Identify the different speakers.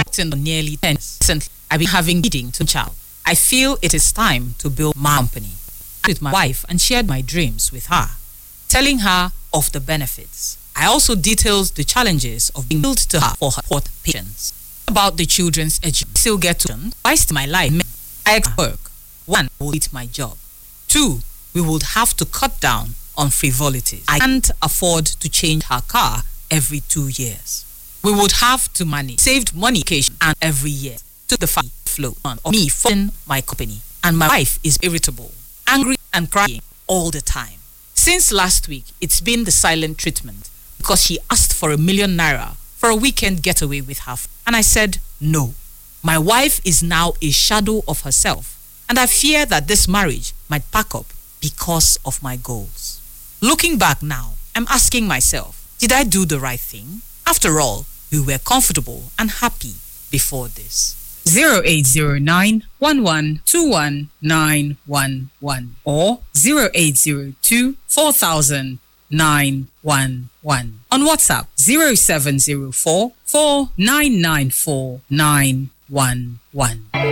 Speaker 1: in nearly 10 years. Recently, I've been having meeting to child. I feel it is time to build my company. I with my wife and shared my dreams with her, telling her of the benefits. I also detailed the challenges of being billed to her for her support patients. About the children's education, still get to whilst my life. I work. 1, I will eat my job. 2, we would have to cut down on frivolities. I can't afford to change her car every 2 years. We would have to manage saved money occasion and every year to the flow on of me funding my company. And my wife is irritable, angry and crying all the time. Since last week, it's been the silent treatment because she asked for ₦1 million for a weekend getaway with her. And I said, no. My wife is now a shadow of herself, and I fear that this marriage might pack up because of my goals. Looking back now, I'm asking myself, did I do the right thing? After all, we were comfortable and happy before this.
Speaker 2: 0809 1121 911 or 0802 4000 911. On WhatsApp 0704 4994 911.